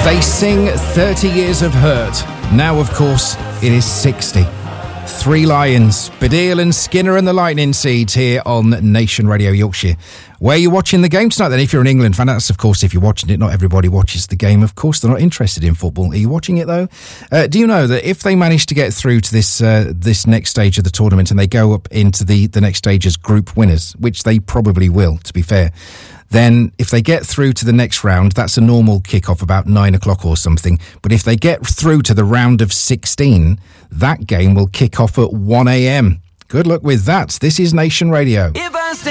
They sing 30 years of hurt. Now, of course, it is 60. Three Lions, Baddiel and Skinner and the Lightning Seeds here on Nation Radio Yorkshire. Where are you watching the game tonight then? If you're an England fan, that's of course if you're watching it. Not everybody watches the game, of course. They're not interested in football. Are you watching it though? Do you know that if they manage to get through to this next stage of the tournament and they go up into the next stage as group winners, which they probably will, to be fair, then if they get through to the next round, that's a normal kick-off about 9 o'clock or something. But if they get through to the round of 16, that game will kick off at 1 a.m. Good luck with that. This is Nation Radio.